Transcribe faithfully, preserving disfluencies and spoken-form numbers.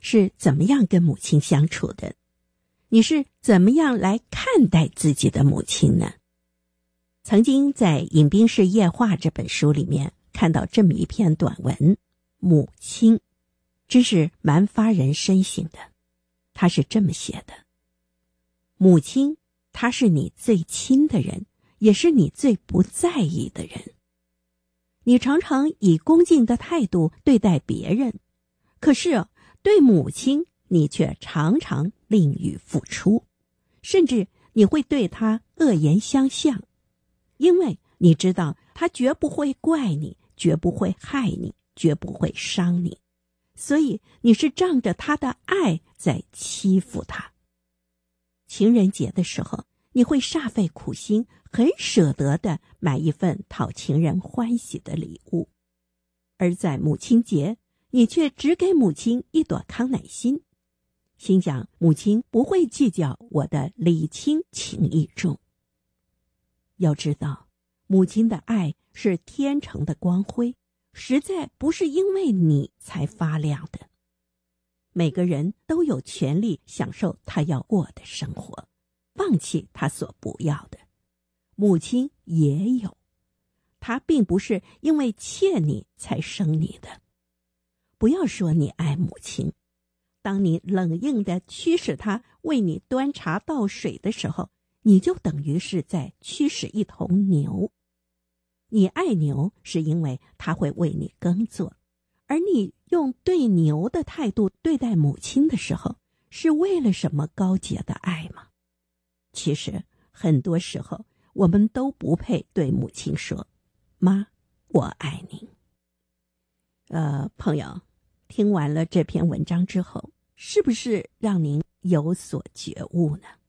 是怎么样跟母亲相处的？你是怎么样来看待自己的母亲呢？曾经在《饮冰室夜话》这本书里面看到这么一篇短文，母亲，真是蛮发人深省的。他是这么写的：母亲，她是你最亲的人，也是你最不在意的人。你常常以恭敬的态度对待别人，可是对母亲你却常常吝于付出，甚至你会对她恶言相向，因为你知道她绝不会怪你，绝不会害你，绝不会伤你，所以你是仗着她的爱在欺负她。情人节的时候，你会煞费苦心，很舍得的买一份讨情人欢喜的礼物，而在母亲节，你却只给母亲一朵康乃馨，心想母亲不会计较我的礼轻情意重。要知道，母亲的爱是天成的光辉，实在不是因为你才发亮的。每个人都有权利享受他要过的生活，放弃他所不要的。母亲也有，她并不是因为欠你才生你的。不要说你爱母亲，当你冷硬地驱使她为你端茶倒水的时候，你就等于是在驱使一头牛。你爱牛是因为它会为你耕作，而你用对牛的态度对待母亲的时候，是为了什么高洁的爱吗？其实很多时候我们都不配对母亲说，妈，我爱您。呃，朋友，听完了这篇文章之后，是不是让您有所觉悟呢？